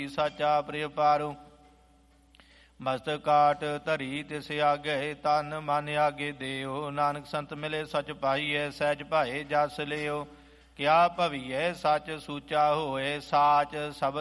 ਸਾਚਾ ਪ੍ਰਿਯ ਪਾਰੂ। ਮਸਤਕ ਕਾਟ ਧਰੀ ਤਿਸ ਆਗੇ, ਤਨ ਮਨ ਆਗੇ ਦੇਓ। ਨਾਨਕ ਸੰਤ ਮਿਲੇ ਸਚ ਪਾਈਐ, ਸਹਿਜ ਭਾਏ ਜਸ ਲਿਓ। ਕਿਆ ਭਵੀਐ ਸੱਚ ਸੂਚਾ ਹੋਏ, ਸਾਚ ਸ਼ਬਦ